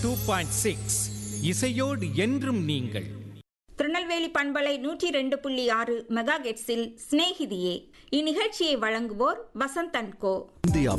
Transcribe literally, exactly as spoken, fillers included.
Two point six இசையோடு என்றும் நீங்கள். திருநெல்வேலி பண்பலை நூற்றி ரெண்டு புள்ளி ஆறு மெகா ஹெர்ட்ஸில் சிநேகிதியே. இந்நிகழ்ச்சியை வழங்குவோர் வசந்த் அண்ட் கோ. இந்தியா